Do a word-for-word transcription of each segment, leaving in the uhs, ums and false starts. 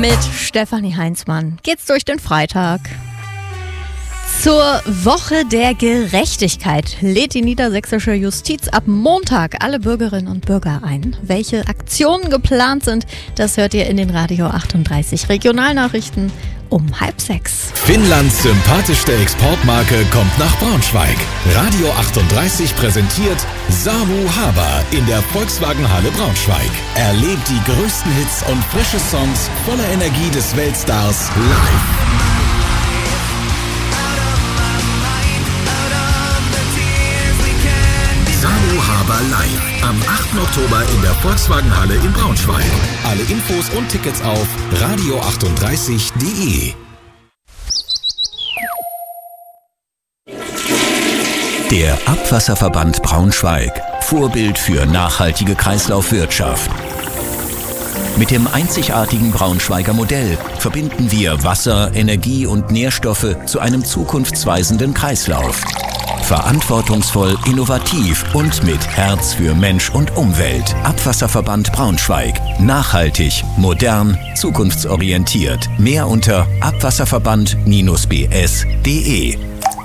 Mit Stefanie Heinzmann geht's durch den Freitag. Zur Woche der Gerechtigkeit lädt die niedersächsische Justiz ab Montag alle Bürgerinnen und Bürger ein. Welche Aktionen geplant sind, das hört ihr in den Radio achtunddreißig Regionalnachrichten um halb sechs. Finnlands sympathischste Exportmarke kommt nach Braunschweig. Radio achtunddreißig präsentiert Samu Haber in der Volkswagenhalle Braunschweig. Erlebt die größten Hits und frische Songs voller Energie des Weltstars live. Samu Haber live am achten Oktober in der Volkswagenhalle in Braunschweig. Alle Infos und Tickets auf radio achtunddreißig punkt de. Der Abwasserverband Braunschweig. Vorbild für nachhaltige Kreislaufwirtschaft. Mit dem einzigartigen Braunschweiger Modell verbinden wir Wasser, Energie und Nährstoffe zu einem zukunftsweisenden Kreislauf. Verantwortungsvoll, innovativ und mit Herz für Mensch und Umwelt. Abwasserverband Braunschweig. Nachhaltig, modern, zukunftsorientiert. Mehr unter abwasserverband b s punkt de.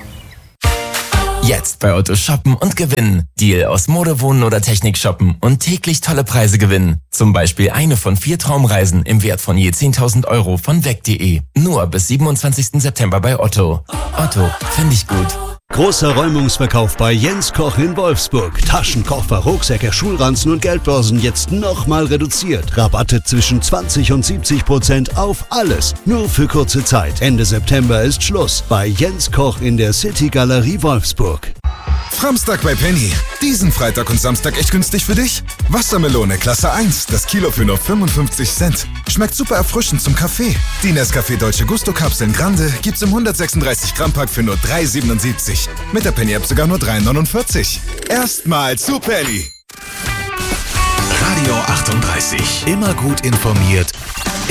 Jetzt bei Otto shoppen und gewinnen. Deal aus Mode, Wohnen oder Technik shoppen und täglich tolle Preise gewinnen. Zum Beispiel eine von vier Traumreisen im Wert von je zehntausend Euro von weg punkt de. Nur bis siebenundzwanzigsten September bei Otto. Otto, finde ich gut. Großer Räumungsverkauf bei Jens Koch in Wolfsburg. Taschen, Koffer, Rucksäcke, Schulranzen und Geldbörsen jetzt nochmal reduziert. Rabatte zwischen zwanzig und siebzig Prozent auf alles. Nur für kurze Zeit. Ende September ist Schluss bei Jens Koch in der City Galerie Wolfsburg. Framstag bei Penny. Diesen Freitag und Samstag echt günstig für dich? Wassermelone Klasse eins, das Kilo für nur fünfundfünfzig Cent. Schmeckt super erfrischend zum Kaffee. Die Nescafé Dolce Gusto Kapseln Grande gibt's im hundertsechsunddreißig Gramm Pack für nur drei siebenundsiebzig. Mit der Penny App sogar nur drei neunundvierzig. Erstmal zu Penny. Radio achtunddreißig. Immer gut informiert.